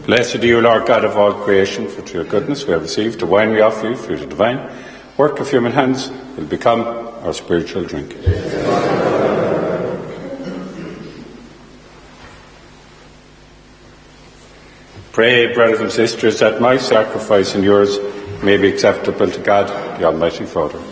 Blessed are you, Lord God of all creation, for through your goodness we have received the wine we offer you through the divine work of human hands will become our spiritual drink. Pray, brothers and sisters, that my sacrifice and yours may be acceptable to God, the Almighty Father.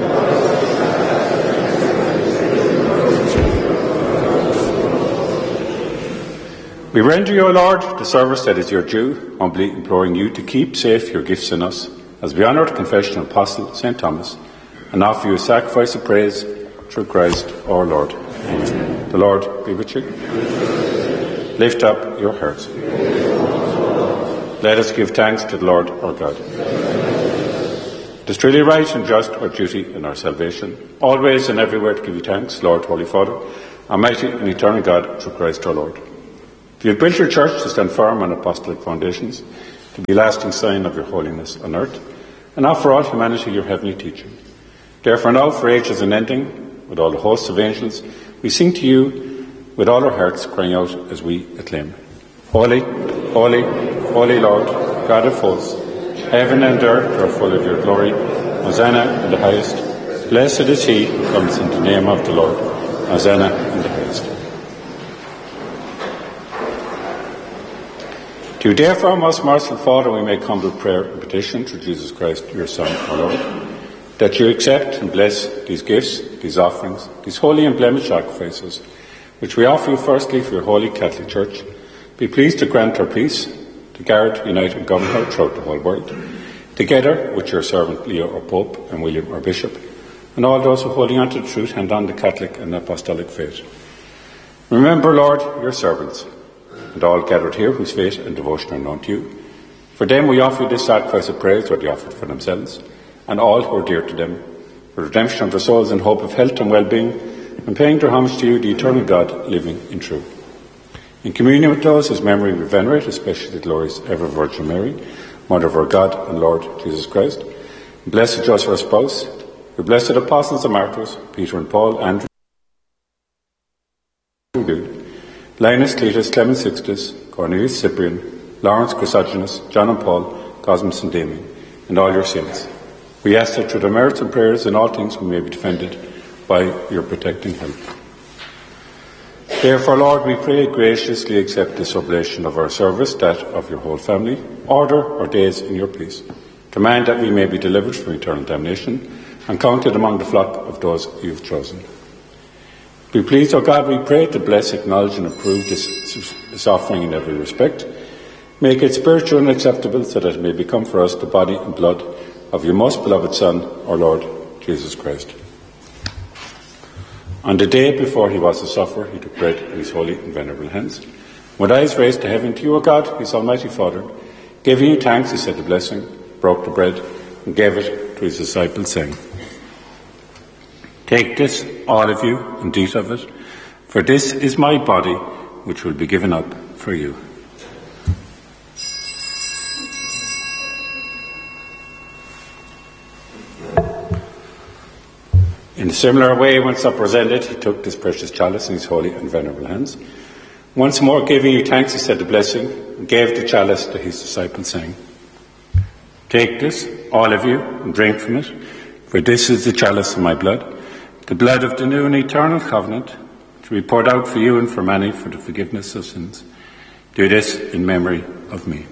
We render you, O Lord, the service that is your due, humbly imploring you to keep safe your gifts in us, as we honour the confession of Apostle St. Thomas, and offer you a sacrifice of praise through Christ our Lord. Amen. The Lord be with you. Lift up your hearts. Let us give thanks to the Lord our God. It is truly right and just our duty and our salvation, always and everywhere to give you thanks, Lord, Holy Father, Almighty and eternal God, through Christ our Lord. You have built your church to stand firm on apostolic foundations, to be a lasting sign of your holiness on earth, and offer all humanity your heavenly teaching. Therefore now, for ages unending, with all the hosts of angels, we sing to you with all our hearts, crying out as we acclaim. Holy, holy, holy Lord, God of hosts, heaven and earth are full of your glory. Hosanna in the highest. Blessed is he who comes in the name of the Lord. Hosanna in the highest. To you, therefore, most merciful Father, we make humble prayer and petition through Jesus Christ, your Son, our Lord, that you accept and bless these gifts, these offerings, these holy and blemished sacrifices, which we offer you firstly for your holy Catholic Church. Be pleased to grant her peace, to guard, unite and govern her throughout the whole world, together with your servant Leo, our Pope, and William, our Bishop, and all those who holding on to the truth and on the Catholic and Apostolic faith. Remember, Lord, your servants, and all gathered here whose faith and devotion are known to you. For them we offer you this sacrifice of praise, what they offered for themselves, and all who are dear to them, for the redemption of their souls in hope of health and well-being, and paying their homage to you, the eternal God, living in truth. In communion with those whose memory we venerate, especially the glorious ever Virgin Mary, Mother of our God and Lord Jesus Christ, and blessed Joseph, our spouse, the blessed apostles and martyrs, Peter and Paul, Andrew, Linus, Cletus, Clement Sixtus, Cornelius, Cyprian, Lawrence, Chrysogonus, John and Paul, Cosmas and Damien, and all your saints. We ask that through the merits and prayers in all things we may be defended by your protecting help. Therefore, Lord, we pray graciously accept this oblation of our service, that of your whole family. Order our days in your peace. Command that we may be delivered from eternal damnation and counted among the flock of those you have chosen. Be pleased, O God, we pray, to bless, acknowledge and approve this offering in every respect. Make it spiritual and acceptable, so that it may become for us the body and blood of your most beloved Son, our Lord Jesus Christ. On the day before he was to suffer, he took bread in his holy and venerable hands. With eyes raised to heaven, to you, O God, his almighty Father, giving you thanks, he said the blessing, broke the bread, and gave it to his disciples, saying, Take this, all of you, and eat of it, for this is my body, which will be given up for you. In a similar way, when supper was ended, he took this precious chalice in his holy and venerable hands. Once more, giving you thanks, he said the blessing, and gave the chalice to his disciples, saying, Take this, all of you, and drink from it, for this is the chalice of my blood, the blood of the new and eternal covenant, to be poured out for you and for many for the forgiveness of sins. Do this in memory of me.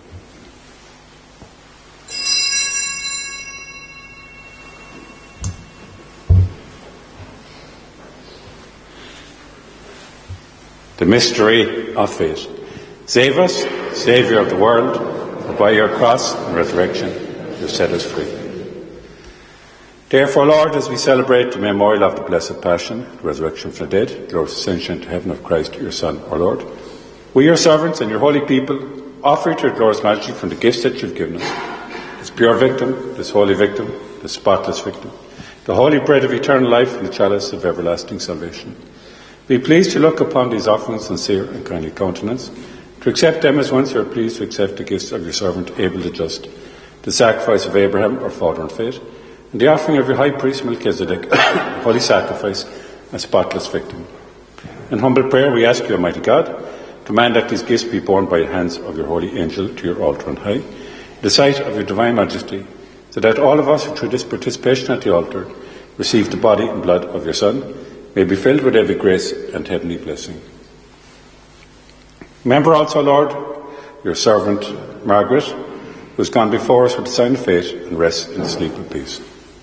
The mystery of faith. Save us, Saviour of the world, for by your cross and resurrection you set us free. Therefore, Lord, as we celebrate the memorial of the Blessed Passion, the resurrection from the dead, glorious ascension to heaven of Christ, your Son, our Lord, we, your servants and your holy people, offer you to your glorious majesty from the gifts that you've given us, this pure victim, this holy victim, this spotless victim, the holy bread of eternal life and the chalice of everlasting salvation. Be pleased to look upon these offerings sincere and kindly countenance, to accept them as once you are pleased to accept the gifts of your servant Abel the just, the sacrifice of Abraham, our father in faith, and the offering of your high priest Melchizedek, the holy sacrifice and spotless victim. In humble prayer we ask you, Almighty God, command that these gifts be borne by the hands of your holy angel to your altar on high, in the sight of your divine majesty, so that all of us who through this participation at the altar receive the body and blood of your Son may be filled with every grace and heavenly blessing. Remember also, Lord, your servant Margaret, who has gone before us with the sign of faith and rests in the sleep of peace.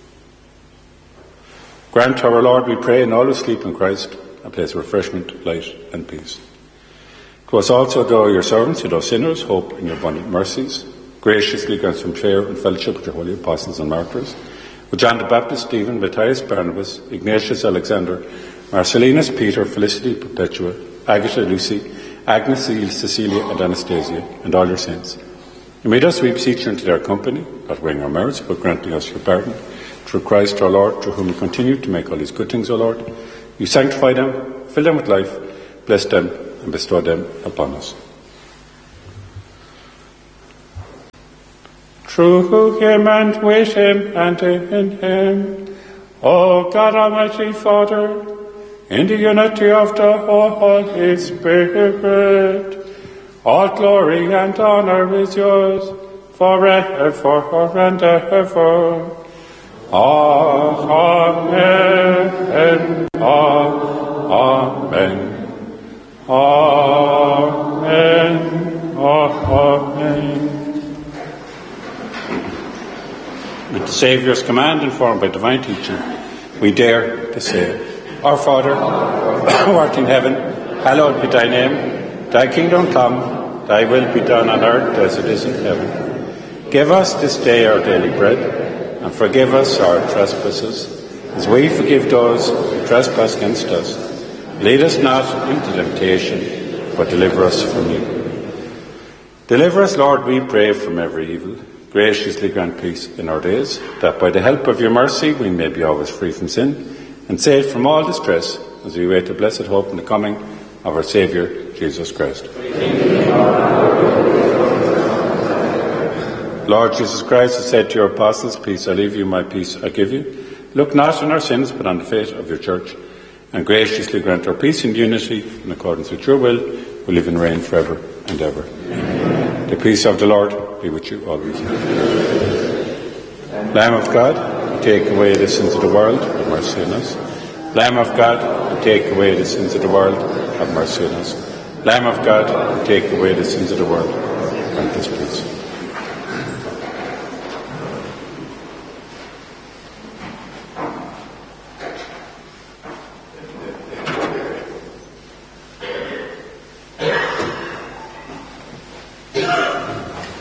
Grant to our Lord, we pray, and all who sleep in Christ, a place of refreshment, light, and peace. To us also go your servants, who those sinners, hope in your abundant mercies. Graciously grant some share and fellowship with your holy apostles and martyrs, with John the Baptist, Stephen, Matthias, Barnabas, Ignatius, Alexander, Marcellinus, Peter, Felicity, Perpetua, Agatha, Lucy, Agnes, Cecilia, and Anastasia, and all your saints. And may thus we beseech you into their company, not weighing our merits, but granting us your pardon, through Christ our Lord, through whom you continue to make all these good things, O Lord. You sanctify them, fill them with life, bless them, and bestow them upon us. Through him and with him and in him, O God Almighty Father, in the unity of the Holy Spirit, all glory and honor is yours forever and ever. Amen. Amen. Amen. Amen. With the Saviour's command informed by divine teaching, we dare to say, Our Father, who art in heaven, hallowed be thy name. Thy kingdom come, thy will be done on earth as it is in heaven. Give us this day our daily bread, and forgive us our trespasses, as we forgive those who trespass against us. Lead us not into temptation, but deliver us from evil. Deliver us, Lord, we pray, from every evil. Graciously grant peace in our days, that by the help of your mercy we may be always free from sin, and saved from all distress, as we wait the blessed hope in the coming of our Saviour, Jesus Christ. Lord Jesus Christ has said to your apostles, Peace I leave you, my peace I give you. Look not on our sins, but on the faith of your church, and graciously grant our peace and unity in accordance with your will, who live and reign forever and ever. Amen. The peace of the Lord be with you always. Lamb of God, you take away the sins of the world, have mercy on us. Lamb of God, you take away the sins of the world, have mercy on us. Lamb of God, you take away the sins of the world, grant us peace. Yeah.